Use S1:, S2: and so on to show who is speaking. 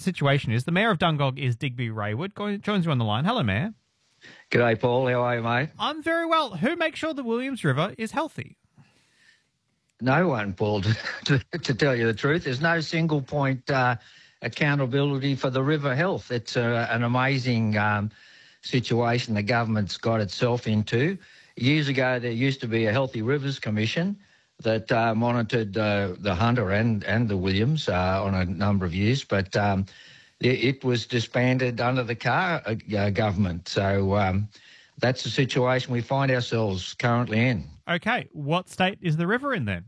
S1: situation is. The Mayor of Dungog is Digby Raywood. Joins you on the line. Hello, Mayor.
S2: G'day, Paul. How are you, mate?
S1: I'm very well. Who makes sure the Williams River is healthy?
S2: No one, Paul, to tell you the truth. There's no single point accountability for the river health. It's an amazing situation the government's got itself into. Years ago, there used to be a Healthy Rivers Commission that monitored the Hunter and the Williams on a number of years, but it was disbanded under the Carr government. So that's the situation we find ourselves currently in.
S1: Okay, what state is the river in then?